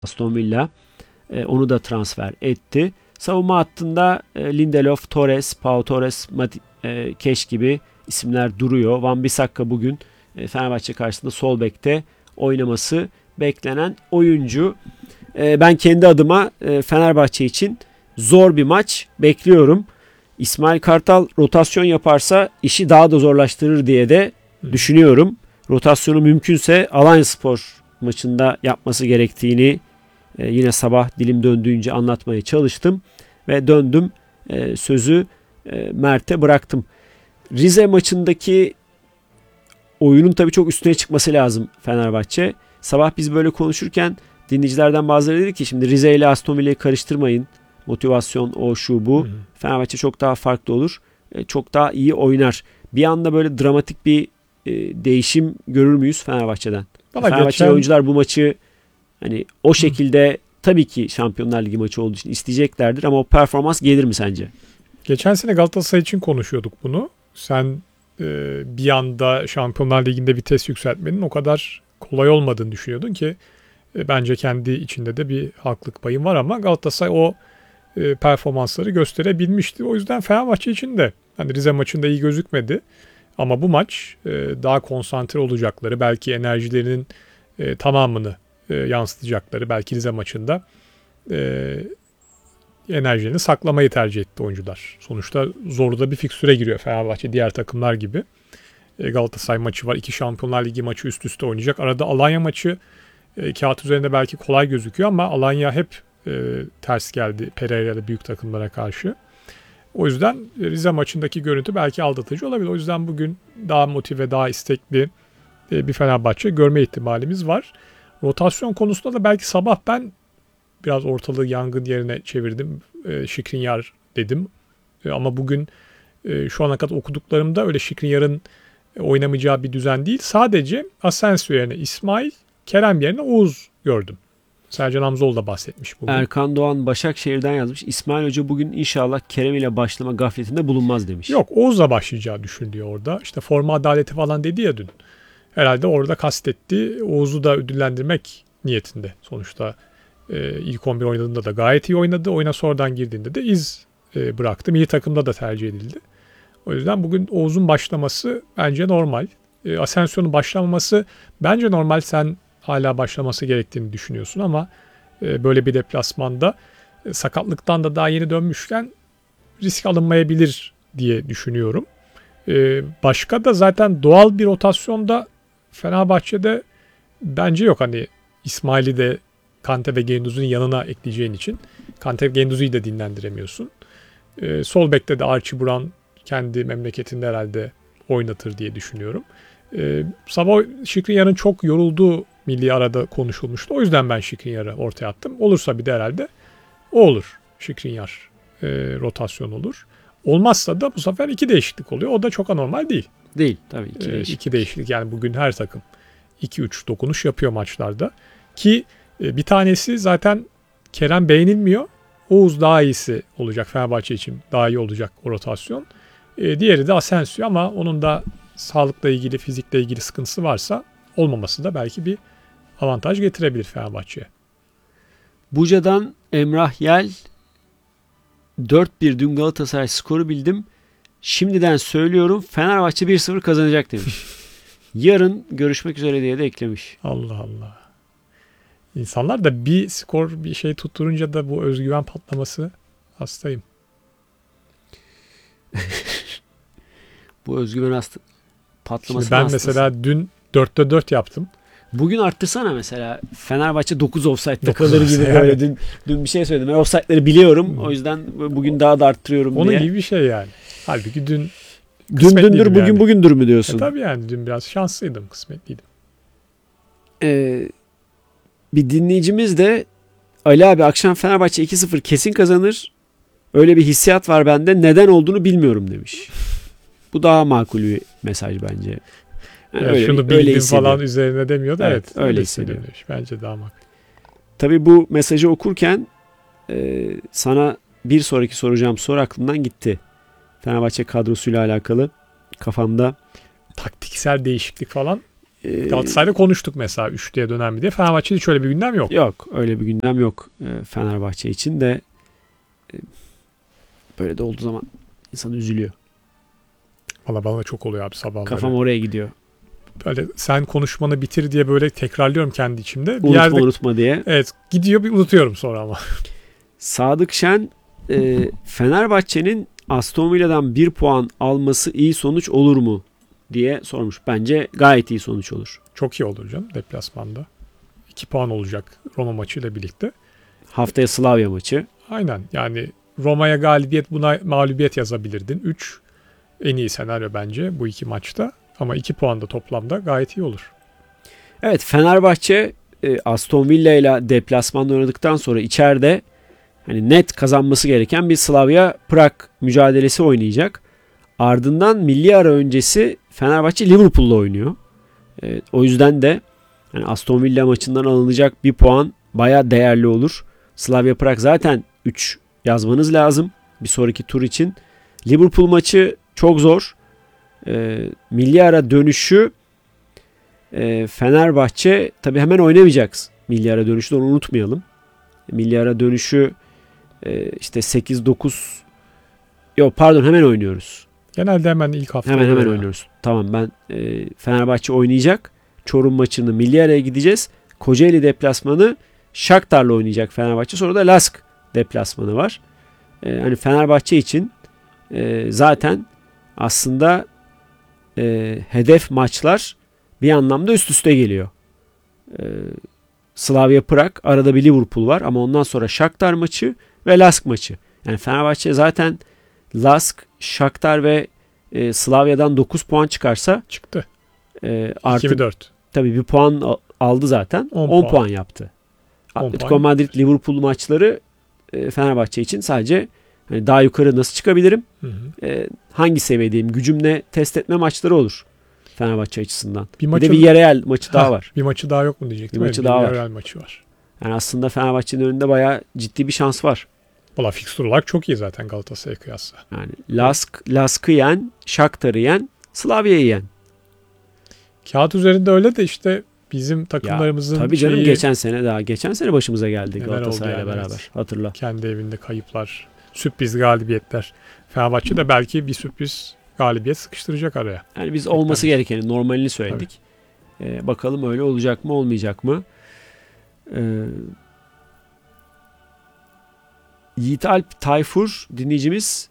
Aston Villa. Onu da transfer etti. Savunma hattında Lindelof, Torres, Pau Torres, Keş gibi isimler duruyor. Wan-Bissaka bugün Fenerbahçe karşısında sol bekte oynaması beklenen oyuncu. Ben kendi adıma Fenerbahçe için zor bir maç bekliyorum. İsmail Kartal rotasyon yaparsa işi daha da zorlaştırır diye de düşünüyorum. Rotasyonu mümkünse Alanyaspor maçında yapması gerektiğini yine sabah dilim döndüğünce anlatmaya çalıştım ve döndüm sözü Mert'e bıraktım. Rize maçındaki oyunun tabii çok üstüne çıkması lazım Fenerbahçe. Sabah biz böyle konuşurken dinleyicilerden bazıları dedi ki şimdi Rize ile Aston Villa'yı karıştırmayın. Motivasyon o şu bu. Fenerbahçe çok daha farklı olur. Çok daha iyi oynar. Bir anda böyle dramatik bir değişim görür müyüz Fenerbahçe'den? Fenerbahçe oyuncular bu maçı hani o şekilde tabii ki Şampiyonlar Ligi maçı olduğu için isteyeceklerdir ama o performans gelir mi sence? Geçen sene Galatasaray için konuşuyorduk bunu. Sen bir anda Şampiyonlar Ligi'nde vites yükseltmenin o kadar kolay olmadığını düşünüyordun ki bence kendi içinde de bir haklılık payın var ama Galatasaray o performansları gösterebilmişti. O yüzden Fenerbahçe için de hani Rize maçında iyi gözükmedi. Ama bu maç daha konsantre olacakları, belki enerjilerinin tamamını yansıtacakları, belki Rize maçında enerjilerini saklamayı tercih etti oyuncular. Sonuçta zorda bir fikstüre giriyor Fenerbahçe diğer takımlar gibi. Galatasaray maçı var. 2 Şampiyonlar Ligi maçı üst üste oynayacak. Arada Alanya maçı kağıt üzerinde belki kolay gözüküyor ama Alanya hep ters geldi Pereira'lı büyük takımlara karşı. O yüzden Rize maçındaki görüntü belki aldatıcı olabilir. O yüzden bugün daha motive, daha istekli bir Fenerbahçe görme ihtimalimiz var. Rotasyon konusunda da belki sabah ben biraz ortalığı yangın yerine çevirdim. Skriniar dedim. Ama bugün şu ana kadar okuduklarımda öyle Skriniar'ın oynamayacağı bir düzen değil. Sadece Asensio yerine İsmail, Kerem yerine Oğuz gördüm. Sercan Hamzoğlu da bahsetmiş bugün. Erkan Doğan Başakşehir'den yazmış. İsmail Hoca bugün inşallah Kerem ile başlama gafletinde bulunmaz demiş. Yok, Oğuz'la başlayacağı düşünülüyor orada. İşte forma adaleti falan dedi ya dün. Herhalde orada kastetti. Oğuz'u da ödüllendirmek niyetinde. Sonuçta ilk 11 oynadığında da gayet iyi oynadı. Oyuna sonradan girdiğinde de iz bıraktı. Milli takımda da tercih edildi. O yüzden bugün Oğuz'un başlaması bence normal. Asensio'nun başlamaması bence normal. Sen hala başlaması gerektiğini düşünüyorsun ama böyle bir deplasmanda sakatlıktan da daha yeni dönmüşken risk alınmayabilir diye düşünüyorum. Başka da zaten doğal bir rotasyonda Fenerbahçe'de bence yok. Hani İsmail'i de Kante ve Gendouzi'nin yanına ekleyeceğin için Kante ve Gendouzi'yi de dinlendiremiyorsun. Sol bekte de Archie Buran kendi memleketinde herhalde oynatır diye düşünüyorum. Sabah Skriniar'ın çok yorulduğu milli arada konuşulmuştu. O yüzden ben Skriniar'ı ortaya attım. Olursa bir de herhalde o olur. Skriniar rotasyon olur. Olmazsa da bu sefer 2 değişiklik oluyor. O da çok anormal değil. Değil tabii. 2 değişiklik. 2 değişiklik yani bugün her takım 2-3 dokunuş yapıyor maçlarda. Ki bir tanesi zaten Kerem beğenilmiyor. Oğuz daha iyisi olacak. Fenerbahçe için daha iyi olacak o rotasyon. Diğeri de Asensio ama onun da sağlıkla ilgili, fizikle ilgili sıkıntısı varsa olmaması da belki bir avantaj getirebilir Fenerbahçe'ye. Buca'dan Emrah Yel 4-1 dün Galatasaray skoru bildim. Şimdiden söylüyorum Fenerbahçe 1-0 kazanacak demiş. Yarın görüşmek üzere diye de eklemiş. Allah Allah. İnsanlar da bir skor bir şey tutturunca da bu özgüven patlaması hastayım. Bu özgüven patlaması. Şimdi ben mesela dün 4'te 4 yaptım. Bugün arttırsana mesela. Fenerbahçe 9 offside'da kalır gibi böyle dün bir şey söyledim. Ben offside'ları biliyorum. O yüzden bugün daha da arttırıyorum onun diye. Onun gibi bir şey yani. Halbuki dün dündür bugün yani. Bugündür mü diyorsun? Tabii yani dün biraz şanslıydım, kısmetliydim. Bir dinleyicimiz de Ali abi akşam Fenerbahçe 2-0 kesin kazanır. Öyle bir hissiyat var bende. Neden olduğunu bilmiyorum demiş. Bu daha makul bir mesaj bence. Yani öyle, şunu bildim falan üzerine demiyor da evet öyle hissediyor. Bence daha makul. Tabii bu mesajı okurken sana bir sonraki soracağım soru aklımdan gitti. Fenerbahçe kadrosuyla alakalı kafamda taktiksel değişiklik falan. Galatasaray'la konuştuk mesela 3'lüye döner mi diye. Fenerbahçe'de hiç öyle bir gündem yok. Yok. Öyle bir gündem yok Fenerbahçe için de. Böyle de olduğu zaman insan üzülüyor. Valla bana çok oluyor abi sabahları. Kafam oraya gidiyor. Böyle sen konuşmanı bitir diye böyle tekrarlıyorum kendi içimde. Bir Unutma diye. Evet, gidiyor, bir unutuyorum sonra ama. Sadık Şen Fenerbahçe'nin Aston Villa'dan 1 puan alması iyi sonuç olur mu diye sormuş. Bence gayet iyi sonuç olur. Çok iyi olur canım deplasmanda. 2 puan olacak Roma maçıyla birlikte. Haftaya Slavia maçı. Aynen, yani Roma'ya galibiyet, buna mağlubiyet yazabilirdin. 3 en iyi senaryo bence bu iki maçta. Ama 2 puan da toplamda gayet iyi olur. Evet, Fenerbahçe Aston Villa ile deplasmanda oynadıktan sonra içeride hani net kazanması gereken bir Slavia Prag mücadelesi oynayacak. Ardından milli ara öncesi Fenerbahçe Liverpool'la oynuyor. O yüzden de yani Aston Villa maçından alınacak bir puan bayağı değerli olur. Slavia Prag zaten 3 yazmanız lazım bir sonraki tur için. Liverpool maçı çok zor. Milli ara dönüşü Fenerbahçe tabii hemen oynamayacaksın. Milli ara dönüşü de onu unutmayalım. Milli ara dönüşü işte 8-9 yok pardon hemen oynuyoruz. Genelde hemen ilk hafta. Hemen oynuyoruz. Tamam ben Fenerbahçe oynayacak. Çorum maçını milli araya gideceğiz. Kocaeli deplasmanı Shakhtar'la oynayacak Fenerbahçe. Sonra da Lask deplasmanı var. Hani Fenerbahçe için zaten aslında hedef maçlar bir anlamda üst üste geliyor. Slavia Prag, arada bir Liverpool var ama ondan sonra Shakhtar maçı ve Lask maçı. Yani Fenerbahçe zaten Lask, Shakhtar ve Slavia'dan 9 puan çıkarsa çıktı. Artık 4. Tabii bir puan aldı zaten. 10 puan yaptı. Atletico Madrid Liverpool maçları Fenerbahçe için sadece hani daha yukarı nasıl çıkabilirim? Hangi seviyedeyim? Gücümle test etme maçları olur Fenerbahçe açısından. Bir de bir Villarreal maçı daha var. Bir maçı daha yok mu diyecektim. Bir maçı daha var. Villarreal maçı var. Yani aslında Fenerbahçe'nin önünde bayağı ciddi bir şans var. Valla fikstür olarak çok iyi zaten Galatasaray'a kıyasla. Yani Lask'ı yen, Shakhtar'ı yen, Slavia'yı yen. Kağıt üzerinde öyle de işte bizim takımlarımızın tabii canım geçen sene başımıza geldi Galatasaray'la yani, beraber. evet. Hatırla. Kendi evinde kayıplar, sürpriz galibiyetler. Fenerbahçe de belki bir sürpriz galibiyet sıkıştıracak araya. Yani biz olması gerekeni, normalini söyledik. Bakalım öyle olacak mı, olmayacak mı? Yiğit Alp Tayfur dinleyicimiz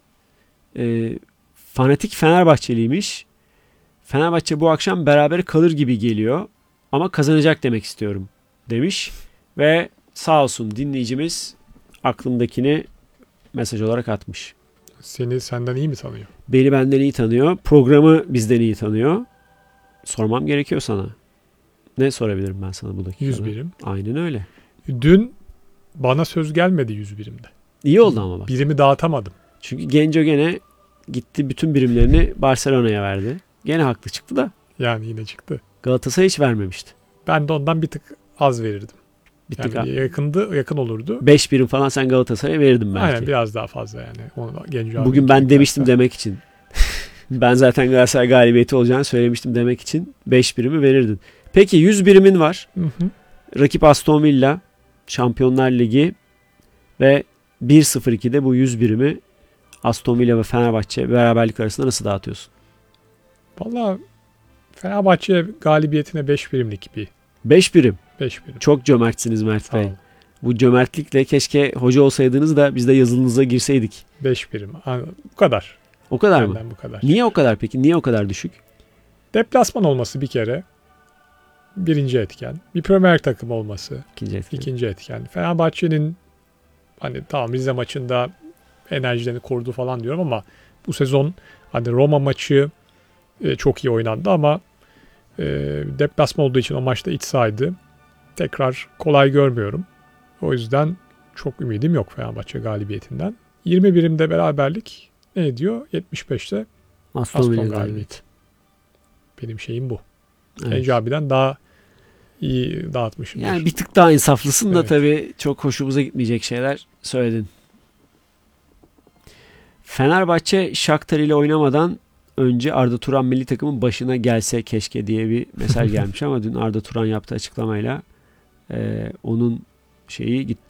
fanatik Fenerbahçeliymiş. Fenerbahçe bu akşam beraber kalır gibi geliyor ama kazanacak demek istiyorum demiş ve sağ olsun dinleyicimiz aklımdakini mesaj olarak atmış. Seni senden iyi mi tanıyor? Beni benden iyi tanıyor. Programı bizden iyi tanıyor. Sormam gerekiyor sana. Ne sorabilirim ben sana bu dakikada? 100 birim. Aynen öyle. Dün bana söz gelmedi 100 birimde. İyi oldu ama bak. Birimi dağıtamadım. Çünkü Genco gene gitti bütün birimlerini Barcelona'ya verdi. Gene haklı çıktı da. Yani yine çıktı. Galatasaray hiç vermemişti. Ben de ondan bir tık az verirdim. Bir tık yani yakın olurdu. 5 birim falan sen Galatasaray'a verirdin belki. Aynen biraz daha fazla yani. Onu Genco bugün ben demiştim demek için. Ben zaten Galatasaray galibiyeti olacağını söylemiştim demek için 5 birimi verirdin. Peki 100 birimin var. Hı. Rakip Aston Villa, Şampiyonlar Ligi ve 1-0-2'de bu 100 birimi Aston Villa ve Fenerbahçe beraberlik arasında nasıl dağıtıyorsun? Valla Fenerbahçe galibiyetine 5 birimlik bir. 5 birim. 5 birim. Çok cömertsiniz Mert Bey. Bu cömertlikle keşke hoca olsaydınız da biz de yazılınıza girseydik. 5 birim. Bu kadar. O kadar mı? Bu kadar. Niye o kadar peki? Niye o kadar düşük? Deplasman olması bir kere. Birinci etken. Bir Premier takım olması. İkinci etken. Fenerbahçe'nin hani tamam Rize maçında enerjilerini korudu falan diyorum ama bu sezon hani Roma maçı çok iyi oynandı ama deplasman olduğu için o maçta iç sahaydı. Tekrar kolay görmüyorum. O yüzden çok ümidim yok Fenerbahçe galibiyetinden. 20 birimde beraberlik ne ediyor? 75'te Aston Villa galibiyeti. Benim şeyim bu. Evet. Genco abiden daha iyi dağıtmışım. Yani bir tık daha insaflısın da tabii çok hoşumuza gitmeyecek şeyler söyledin. Fenerbahçe Shakhtar ile oynamadan önce Arda Turan milli takımın başına gelse keşke diye bir mesaj gelmiş ama dün Arda Turan yaptığı açıklamayla onun şeyi gitti.